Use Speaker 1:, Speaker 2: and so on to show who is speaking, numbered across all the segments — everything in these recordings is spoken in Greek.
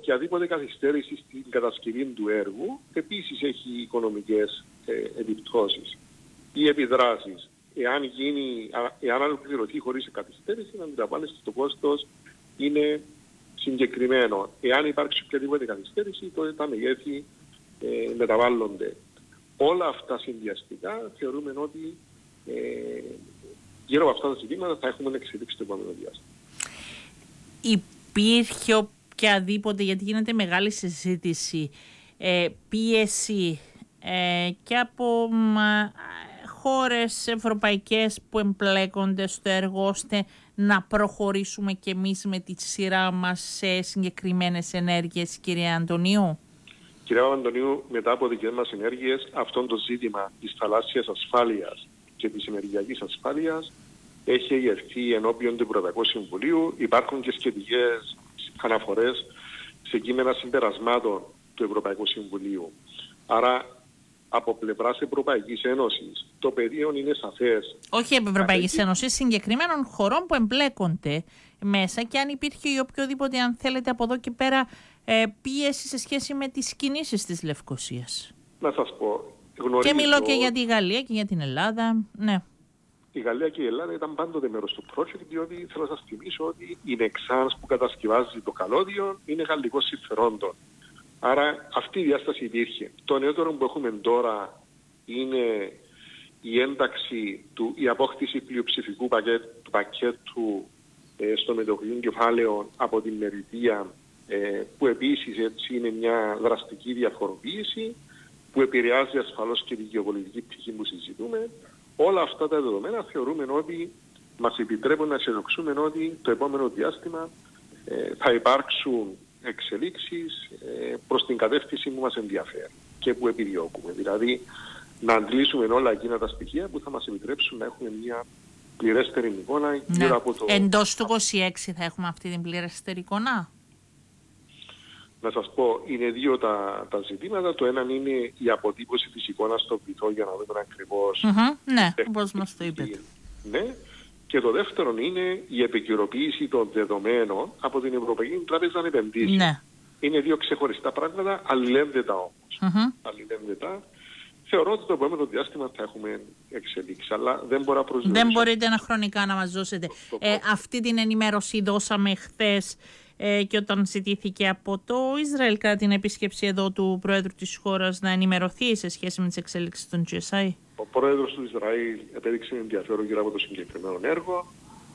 Speaker 1: οποιαδήποτε καθυστέρηση στην κατασκευή του έργου επίσης έχει οικονομικές επιπτώσεις ή επιδράσεις. Εάν ολοκληρωθεί χωρίς καθυστέρηση, να αντιλαμβάνεστε ότι το κόστος είναι συγκεκριμένο. Εάν υπάρξει οποιαδήποτε καθυστέρηση, τότε τα μεγέθη μεταβάλλονται. Όλα αυτά συνδυαστικά θεωρούμε ότι γύρω από αυτά τα ζητήματα θα έχουμε εξελίξει το επόμενο διάστημα.
Speaker 2: Υπήρχε οποιαδήποτε, γιατί γίνεται μεγάλη συζήτηση, πίεση και από χώρες ευρωπαϊκές που εμπλέκονται στο έργο, ώστε να προχωρήσουμε κι εμείς με τη σειρά μας σε συγκεκριμένες ενέργειες, κύριε Αντωνίου?
Speaker 1: Κύριε Αντωνίου, μετά από δικές μας ενέργειες, αυτό το ζήτημα της θαλάσσιας ασφάλειας και της ενεργειακής ασφάλειας έχει εγερθεί ενώπιον του Ευρωπαϊκού Συμβουλίου. Υπάρχουν και σχετικές αναφορές σε κείμενα συμπερασμάτων του Ευρωπαϊκού Συμβουλίου. Άρα, από πλευράς Ευρωπαϊκής Ένωσης, το πεδίο είναι σαφές.
Speaker 2: Όχι από Ευρωπαϊκής Ένωσης, συγκεκριμένων χωρών που εμπλέκονται μέσα, και αν υπήρχε ή οποιοδήποτε, αν θέλετε, από εδώ και πέρα πίεση σε σχέση με τις κινήσεις της Λευκωσίας.
Speaker 1: Να σας πω.
Speaker 2: Και μιλώ και για τη Γαλλία και για την Ελλάδα. Ναι.
Speaker 1: Η Γαλλία και η Ελλάδα ήταν πάντοτε μέρος του project, διότι θέλω να σας θυμίσω ότι η Nexans που κατασκευάζει το καλώδιο είναι γαλλικών συμφερόντων. Άρα αυτή η διάσταση υπήρχε. Το νεότερο που έχουμε τώρα είναι η ένταξη η απόκτηση πλειοψηφικού πακέτου στο μετοχικό κεφάλαιο από την Μεριτία, που επίσης έτσι είναι μια δραστική διαφοροποίηση που επηρεάζει ασφαλώς και τη γεωπολιτική πτυχή που συζητούμε. Όλα αυτά τα δεδομένα θεωρούμε ότι μας επιτρέπουν να αισιοδοξούμε ότι το επόμενο διάστημα θα υπάρξουν εξελίξεις προς την κατεύθυνση που μας ενδιαφέρει και που επιδιώκουμε. Δηλαδή να αντλήσουμε όλα εκείνα τα στοιχεία που θα μας επιτρέψουν να έχουμε μια πληρέστερη εικόνα γύρω από το...
Speaker 2: Εντός του 26 θα έχουμε αυτή την πληρέστερη εικόνα.
Speaker 1: Να σας πω, είναι δύο τα ζητήματα. Το ένα είναι η αποτύπωση της εικόνας στο βυθό για να δούμε ακριβώς...
Speaker 2: Ναι, όπως μας το είπατε.
Speaker 1: Ναι. Και το δεύτερο είναι η επικαιροποίηση των δεδομένων από την Ευρωπαϊκή Τράπεζα Επενδύσεων.
Speaker 2: Ναι.
Speaker 1: Είναι δύο ξεχωριστά πράγματα, αλληλένδετα όμως. Αλληλένδετα. Θεωρώ ότι το επόμενο διάστημα θα έχουμε εξελίξει, αλλά δεν μπορώ να προσδιορίσω.
Speaker 2: Δεν μπορείτε χρονικά να μας δώσετε. Αυτή την ενημέρωση δώσαμε χθες και όταν ζητήθηκε από το Ισραήλ κατά την επίσκεψη εδώ του Πρόεδρου της χώρας να ενημερωθεί σε σχέση με τις εξέλιξεις των GSI.
Speaker 1: Ο Πρόεδρος του Ισραήλ επέδειξε ενδιαφέρον γύρω από το συγκεκριμένο έργο.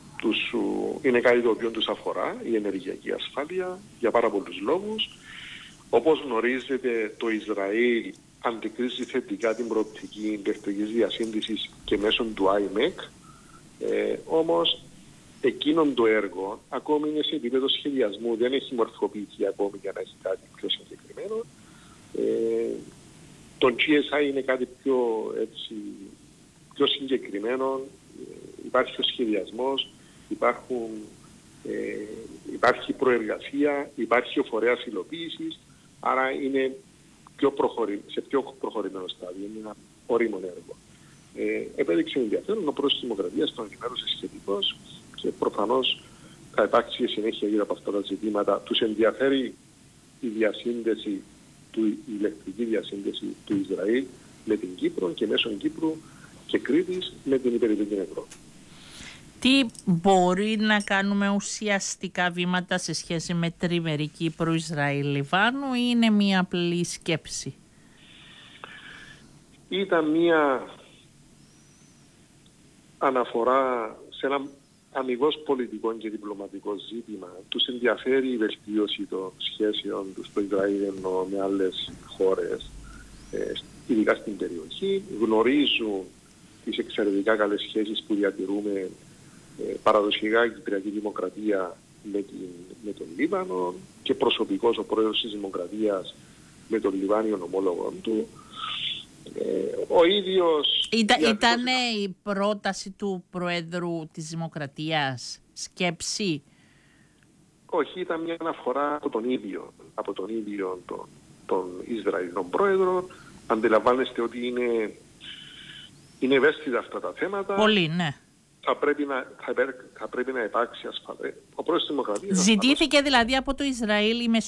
Speaker 1: Είναι κάτι το οποίο τους αφορά, η ενεργειακή ασφάλεια, για πάρα πολλούς λόγους. Όπως γνωρίζετε, το Ισραήλ αντικρίζει θετικά την προοπτική ηλεκτρικής διασύνδεσης και μέσω του IMEC. Όμως, εκείνον το έργο ακόμη είναι σε επίπεδο σχεδιασμού, δεν έχει μορφοποιηθεί ακόμη για να έχει κάτι πιο συγκεκριμένο. Το GSI είναι κάτι πιο συγκεκριμένο, υπάρχει ο σχεδιασμός, υπάρχει προεργασία, υπάρχει ο φορέας υλοποίησης, άρα είναι σε πιο προχωρημένο στάδιο, είναι ένα ορίμον έργο. Επέδειξε ενδιαφέρον, ο Πρόεδρος της Δημοκρατίας τον ενημέρωσε σχετικώς και προφανώς θα υπάρξει συνέχεια γύρω από αυτά τα ζητήματα. Τους ενδιαφέρει η ηλεκτρική διασύνδεση του Ισραήλ με την Κύπρο και μέσω Κύπρου και Κρήτης με την υπηρετική Ευρώπη.
Speaker 2: Τι μπορεί να κάνουμε ουσιαστικά βήματα σε σχέση με τριμερή Κύπρο-Ισραήλ-Λιβάνου ή είναι μία απλή σκέψη?
Speaker 1: Ήταν μία αναφορά σε ένα αμιγώς πολιτικό και διπλωματικό ζήτημα. Τους ενδιαφέρει η βελτίωση των σχέσεων του στο Ισραήλ με άλλες χώρες, ειδικά στην περιοχή. Γνωρίζουν τις εξαιρετικά καλές σχέσεις που διατηρούμε παραδοσιακά η Κυπριακή Δημοκρατία με τον Λίβανο και προσωπικός ο Πρόεδρος της Δημοκρατίας με τον Λιβάνιο ομόλογο του. Ο ίδιος...
Speaker 2: Ήταν η πρόταση του Προέδρου της Δημοκρατίας σκέψη? Όχι,
Speaker 1: ήταν μια αναφορά από τον ίδιο τον Ισραηλινό Πρόεδρο. Αντιλαμβάνεστε ότι είναι ευαίσθητα αυτά τα θέματα.
Speaker 2: Πολύ, ναι.
Speaker 1: Θα πρέπει να υπάρξει ασφαλές. Ο Πρόεδρος της Δημοκρατίας...
Speaker 2: Ζητήθηκε δηλαδή από το Ισραήλ η